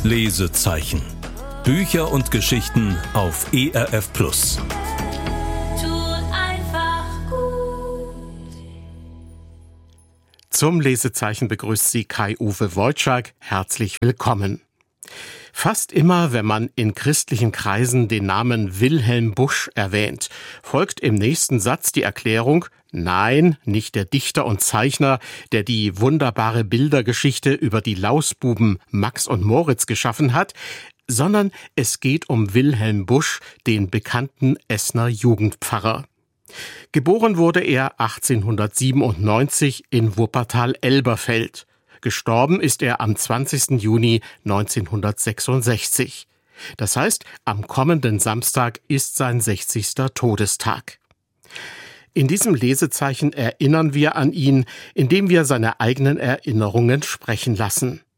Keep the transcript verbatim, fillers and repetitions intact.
Lesezeichen. Bücher und Geschichten auf E R F Plus. Tut einfach gut. Zum Lesezeichen begrüßt Sie Kai-Uwe Wojczak. Herzlich willkommen. Fast immer, wenn man in christlichen Kreisen den Namen Wilhelm Busch erwähnt, folgt im nächsten Satz die Erklärung: Nein, nicht der Dichter und Zeichner, der die wunderbare Bildergeschichte über die Lausbuben Max und Moritz geschaffen hat, sondern es geht um Wilhelm Busch, den bekannten Essener Jugendpfarrer. Geboren wurde er achtzehnhundertsiebenundneunzig in Wuppertal-Elberfeld. Gestorben ist er am zwanzigsten Juni neunzehnhundertsechsundsechzig. Das heißt, am kommenden Samstag ist sein sechzigster Todestag. In diesem Lesezeichen erinnern wir an ihn, indem wir seine eigenen Erinnerungen sprechen lassen.